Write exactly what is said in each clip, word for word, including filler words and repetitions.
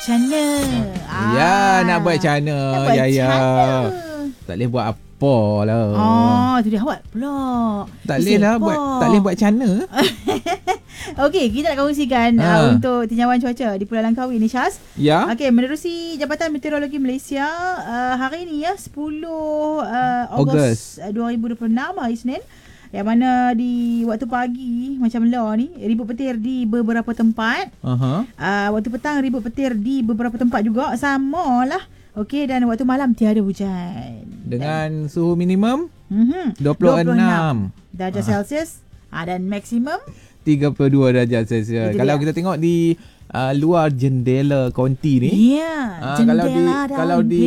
Cana. Ya, nak buat cana. Nak buat ya, ya. cana. Tak boleh buat apa lah. Oh, tu dia awak pula. Tak boleh lah buat, tak boleh buat cana. Okey, kita nak kongsikan ha. uh, untuk tinjauan cuaca di Pulau Langkawi ni, Syaz. Ya. Okey, menerusi Jabatan Meteorologi Malaysia, uh, hari ni ya sepuluh uh, Ogos dua ribu dua puluh enam, hari Isnin. Yang mana di waktu pagi macam lah ni, ribut petir di beberapa tempat. Uh-huh. Uh, waktu petang ribut petir di beberapa tempat juga. Samalah. Okey, dan waktu malam tiada hujan. Dengan dan, suhu minimum mm-hmm, dua puluh enam darjah Celsius. Ah, dan maksimum tiga puluh dua darjah Celsius. Kalau dia. Kita tengok di uh, luar jendela konti ni. Ya, uh, kalau di kalau di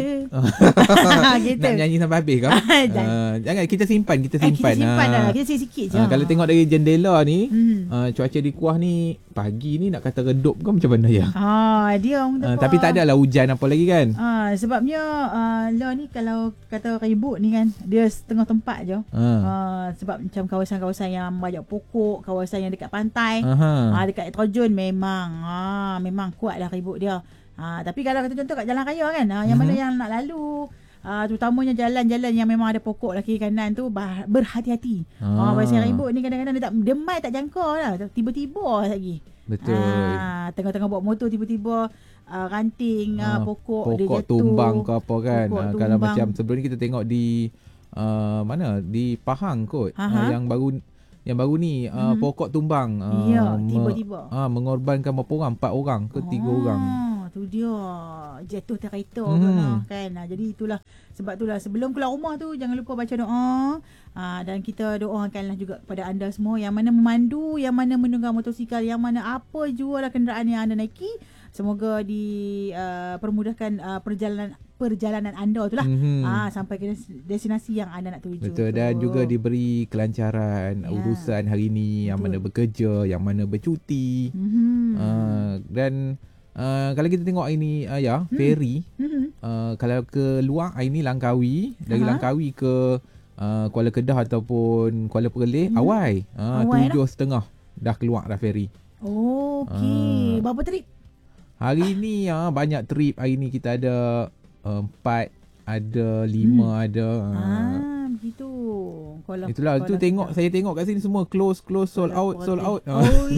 gitu. Nak nyanyi sampai habis kau? uh, jangan, kita simpan, kita simpan. Eh, kita simpan uh, dah, kita sikit-sikit je. Uh, kalau tengok dari jendela ni, hmm. uh, cuaca di Kuah ni pagi ni nak kata redup ke macam mana ya? Ah, dia orang uh, tapi tak adalah hujan apa lagi kan? Ah, sebabnya uh, lah ni kalau kata ribut ni kan, dia setengah tempat je. Uh. Uh, sebab macam kawasan-kawasan yang banyak pokok, kawasan yang dekat pantai, uh-huh. uh, dekat terjun memang ah uh, memang kuatlah ribut dia. Ha, tapi kalau kata contoh kat jalan raya kan, ha, yang mm-hmm. mana yang nak lalu, ha, terutamanya jalan-jalan yang memang ada pokok lah kiri kanan tu, bah, berhati-hati. Ah. Ha, pasal ribut ni kadang-kadang dia tak demai, tak jangka lah, tiba-tiba lagi. Betul. Ha, tengah-tengah bawa motor tiba-tiba uh, ranting ha, uh, pokok, pokok dia jatuh, tumbang ke apa kan. Ha, kalau macam sebelum ni kita tengok di uh, mana di Pahang kot, uh, yang baru yang baru ni uh, mm-hmm. pokok tumbang. Uh, ya, tiba-tiba. Me, uh, mengorbankan berapa orang? Empat orang ke tiga oh. orang. Tu dia jatuh terkereta hmm. kan. Ha, jadi itulah sebab itulah sebelum keluar rumah tu jangan lupa baca doa. Ha, dan kita doakanlah juga kepada anda semua yang mana memandu, yang mana menunggang motosikal, yang mana apa jua lah kenderaan yang anda naiki, semoga dipermudahkan uh, uh, perjalanan perjalanan anda tu lah. Mm-hmm. Ha, sampai ke destinasi yang anda nak tuju. Betul, tu. Dan juga diberi kelancaran ya. Urusan hari ni, yang Betul. Mana bekerja, yang mana bercuti. Mm-hmm. Uh, dan Uh, kalau kita tengok hari ni uh, ya, hmm. ferry hmm. Uh, kalau ke luar hari ni Langkawi, dari uh-huh. Langkawi ke uh, Kuala Kedah ataupun Kuala Perlis hmm. awal uh, tujuh setengah dah keluar dah ferry. Oh, okey. Uh, berapa trip? Hari ni uh, banyak trip. Hari ni kita ada uh, empat, ada lima, hmm. ada uh, ah, begitu. Kuala, itulah Kuala tu Kuala tengok Kuala. Saya tengok kat sini semua close close sold Kuala out Kuala sold out.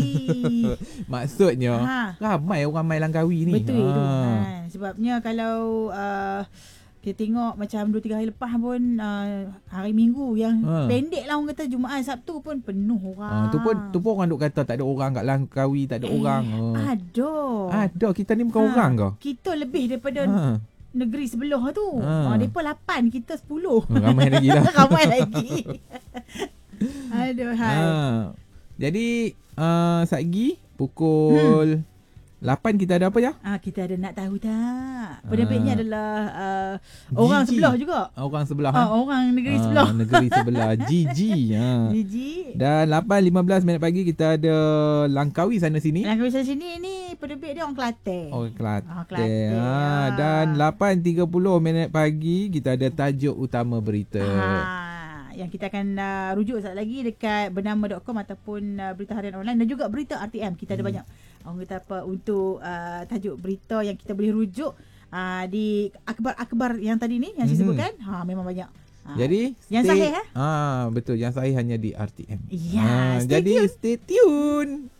Maksudnya ha. ramai orang main Langkawi ni. Betul ha. tu. Ha. Sebabnya kalau uh, kita tengok macam dua tiga hari lepas pun uh, hari Minggu yang ha. pendek lah orang kata, Jumaat Sabtu pun penuh orang. Ha. tu pun tu pun orang duk kata tak ada orang kat Langkawi, tak ada eh, orang. Ha. Ada. Ada, kita ni bukan ha. orang ke? Kita lebih daripada ha. negeri sebelah tu. Ha. Ha, mereka lapan, kita sepuluh. Oh, ramai lagi lah. Ramai lagi. Aduh, hai. Ha. Jadi, uh, satgi pukul hmm. lapan kita ada apa ya? Ah, kita ada nak tahu tak? Penerbitnya ha. adalah uh, orang G G. Sebelah juga. Orang sebelah. Ah, ha? Orang negeri ha, sebelah. Negeri sebelah. G G. Ha. G G. Dan lapan lima belas minit pagi kita ada Langkawi sana sini. Langkawi sana sini ni penerbit dia orang Kelantan. Oh, Kelantan. Oh, Kelantan. Ha. Dan lapan tiga puluh minit pagi kita ada tajuk utama berita. Ha. Yang kita akan uh, rujuk sekejap lagi dekat bernama dot com ataupun uh, berita harian online dan juga berita R T M. Kita ada hmm. banyak orang kata apa untuk uh, tajuk berita yang kita boleh rujuk uh, di akhbar-akhbar yang tadi ni yang saya hmm. sebutkan. Ha, memang banyak. Ha. Jadi yang stay, sahih eh? Ah, betul, yang sahih hanya di R T M. Ya, ha, jadi tune. stay tune.